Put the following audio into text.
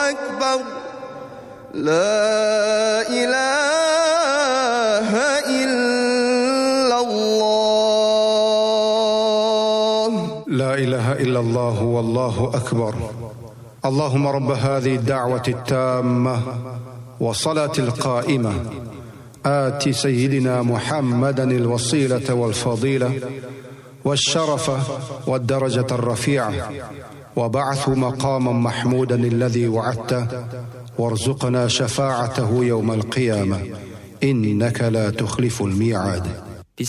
أكبر لا إله إلا الله لا إله إلا الله والله أكبر. اللهم رب هذه الدعوة التامة والصلاة القائمة آت سيدنا محمدا الوسيلة والفضيلة والشرف والدرجة الرفيعة وبعث مقاما محمودا الذي وعدته وارزقنا شفاعته يوم القيامة إنك لا تخلف الميعاد.